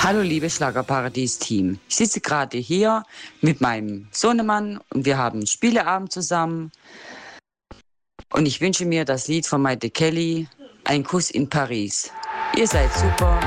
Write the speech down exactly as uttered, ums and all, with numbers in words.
Hallo liebe Schlagerparadies-Team. Ich sitze gerade hier mit meinem Sohnemann und wir haben Spieleabend zusammen. Und ich wünsche mir das Lied von Maite Kelly, Ein Kuss in Paris. Ihr seid super.